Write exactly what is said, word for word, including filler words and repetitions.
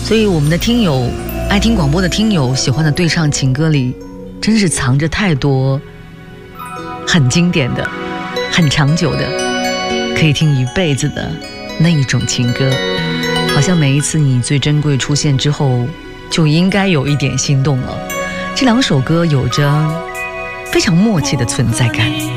所以我们的听友，爱听广播的听友喜欢的对唱情歌里，真是藏着太多很经典的、很长久的，可以听一辈子的那一种情歌。好像每一次你最珍贵出现之后，就应该有一点心动了。这两首歌有着非常默契的存在感。